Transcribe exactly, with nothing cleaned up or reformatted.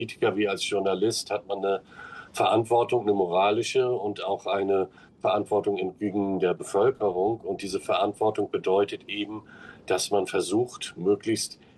Politiker wie als Journalist hat man eine Verantwortung, eine moralische und auch eine Verantwortung entgegen der Bevölkerung. Und diese Verantwortung bedeutet eben, dass man versucht, möglichst